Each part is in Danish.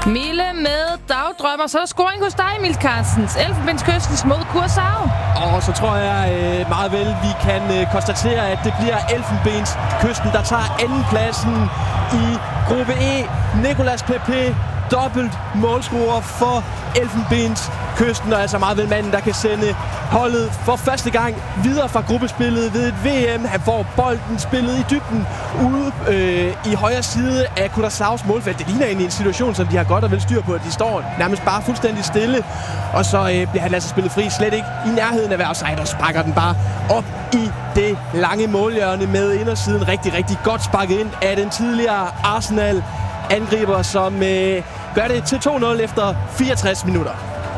Mille med dagdrømmer. Så er der scoring hos dig, Emil Carstens. Elfenbenskystens mod Curaçao. Og så tror jeg meget vel, vi kan konstatere, at det bliver Elfenbenskysten, der tager andenpladsen i gruppe E. Nicolas Pepe, dobbelt målscorer for Elfenbenskysten, og altså meget vel manden, der kan sende holdet for første gang videre fra gruppespillet ved et VM. Han får bolden spillet i dybden ude i højre side af Curaçaos målfelt. Det ligner egentlig en situation, som de har godt og vel styr på, at de står nærmest bare fuldstændig stille. Og så bliver han altså spillet fri, slet ikke i nærheden af hver side, og sparker den bare op i det lange målhjørne med indersiden. Rigtig, rigtig godt sparket ind af den tidligere Arsenal-angriber, som gør det til 2-0 efter 64 minutter.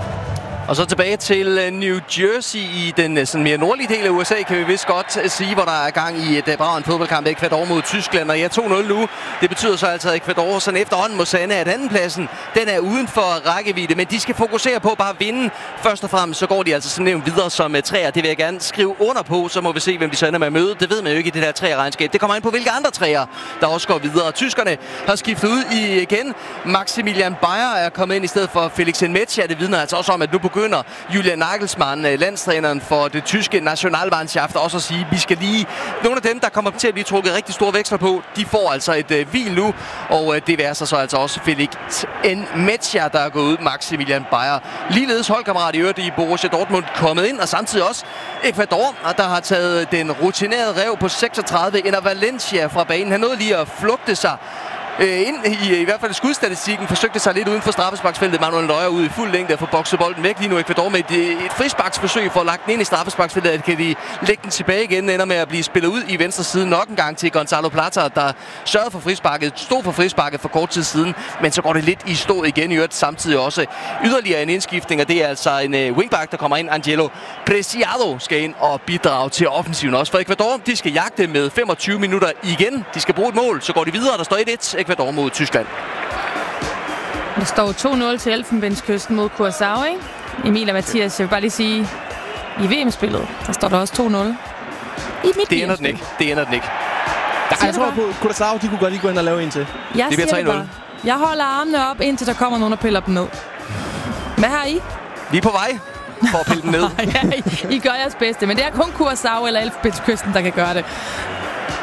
Og så tilbage til New Jersey i den sådan mere nordlige del af USA, kan vi vist godt sige, hvor der er gang i et bragende fodboldkamp. Ecuador mod Tyskland, og 2-0 nu. Det betyder så altså, at Ecuador sådan efterhånden må sande, at andenpladsen, den er uden for rækkevidde, men de skal fokusere på bare at vinde. Først og fremmest, så går de altså som nævnt videre som træer. Det vil jeg gerne skrive under på, så må vi se, hvem de så ender med at møde. Det ved man jo ikke i det der træerregnskab. Det kommer ind på, hvilke andre træer, der også går videre. Tyskerne har skiftet ud igen. Maximilian Bayer er kommet ind i stedet for Felix Nmecha. Det vidner altså også om, at nu begynder Julian Nagelsmann, landstræneren for det tyske Nationalmannschaft, også at sige, at vi skal lige... Nogle af dem, der kommer til at blive trukket rigtig store veksler på, de får altså et hvil nu, og det vil så altså også Felix Nmecha, der er gået ud, Maximilian Bayer. Ligeledes holdkammerat i øvrigt i Borussia Dortmund kommet ind, og samtidig også Ecuador, der har taget den rutinerede rev på 36, Enner Valencia fra banen. Han nåede lige at flugte sig ind i hvert fald skudstatistikken, forsøgte sig lidt uden for straffesparksfeltet. Manuel Neuer ud i fuld længde for bokse bolden væk. Lige nu Ecuador med et frisparksforsøg for at lagt den ind i straffesparksfeltet. At kan de lægge den tilbage igen, ender med at blive spillet ud i venstre side nok en gang til Gonzalo Plata, der sørgede for frisparket, stod for frisparket for kort tid siden, men så går det lidt i stå igen i øvrigt. Samtidig også yderligere en indskiftning, og det er altså en wingback, der kommer ind. Angelo Preciado skal ind og bidrage til offensiven også. For Ecuador, de skal jagte med 25 minutter igen. De skal bruge et mål, så går de videre. Der står 1-1. Ecuador mod Tyskland. Der står 2-0 til Elfenbenskysten mod Curaçao, ikke? Emil og Mathias, jeg vil bare lige sige, i VM-spillet, der står der også 2-0. I mit det ender den ikke. Det ender den ikke. Jeg tror på, at Curaçao, de kunne godt lige gå ind og lave en til. Jeg det bliver 3-0. Jeg holder armene op, indtil der kommer nogen, der piller dem ned. Hvad har I? Vi er på vej for at pille dem ned. Ja, I gør jeres bedste, men det er kun Curaçao eller Elfenbenskysten, der kan gøre det.